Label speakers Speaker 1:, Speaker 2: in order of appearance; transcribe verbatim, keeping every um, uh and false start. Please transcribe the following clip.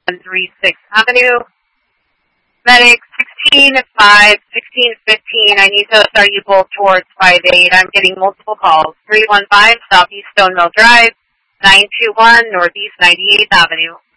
Speaker 1: one three sixth Avenue. Medic sixteen five, sixteen fifteen. I need to start you both towards five eight. I'm getting multiple calls. three one five Southeast Stone Mill Drive, nine two one Northeast ninety-eighth Avenue.